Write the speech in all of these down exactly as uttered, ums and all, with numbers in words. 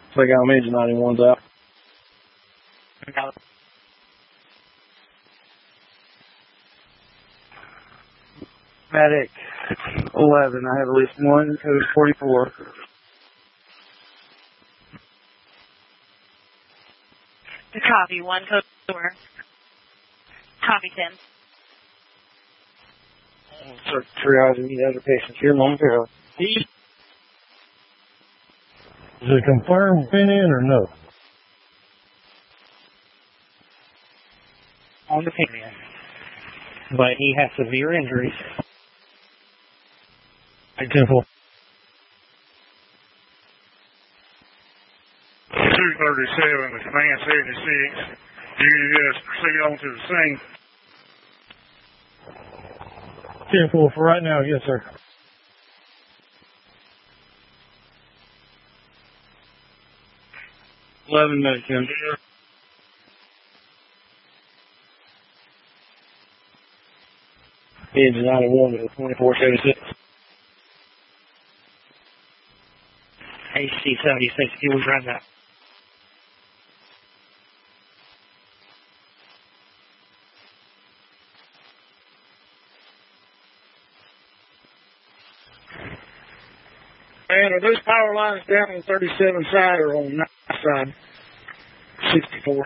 So I got them engine ninety-ones out. Medic eleven, I have at least one, code forty-four. Copy, one code four. Copy, ten. Start triaging the other patients here momentarily. Is it confirmed pin in or no? On the pin in. But he has severe injuries. ten four. two thirty-seven with command seventy-six. You can just proceed on to the scene. ten four for right now, yes, sir. eleven medic ten. Engine ninety-one with twenty-four seventy-six. A C seventy-six, he was right now. Man, are those power lines down on thirty-seven side or on nine side? sixty-four.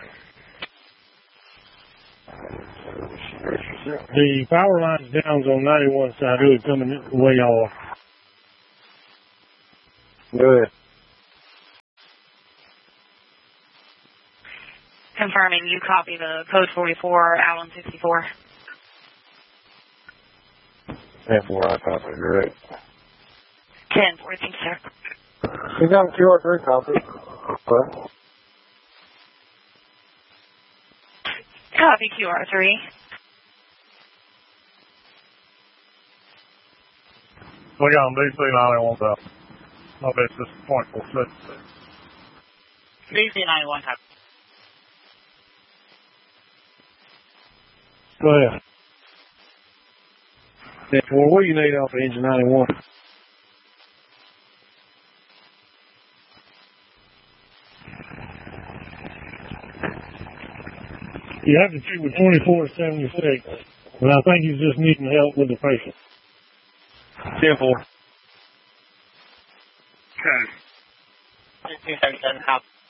The power line's down on ninety-one side, really coming way off. Go ahead. Confirming you copy the code forty-four, Allen sixty-four. ten four, I copy, correct. ten four, thank you, sir. You got a Q R three copy. What? Copy Q R three. We got on D C ninety-one thousand. I bet it's just point four six. D C ninety-one, copy. Go ahead. ten four, what do you need off of engine ninety-one? You have to treat with twenty-four seventy-six, but I think he's just needing help with the patient. ten four. Okay. two seventy-seven, copy.